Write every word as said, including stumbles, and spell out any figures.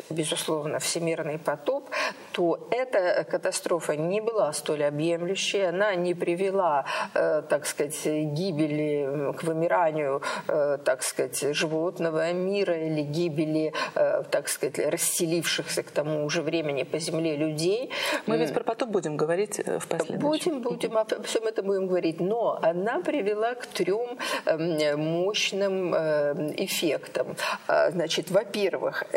безусловно, всемирный потоп, то эта катастрофа не была столь объемлющей, она не привела, так сказать, гибели, к вымиранию, так сказать, животного мира или гибели, так сказать, расселившихся к тому же времени по земле людей. Мы ведь про потоп будем говорить в последующем. Будем, будем, обо всем этом будем говорить. Но она привела к трем мощным эффектам. Значит, во-первых,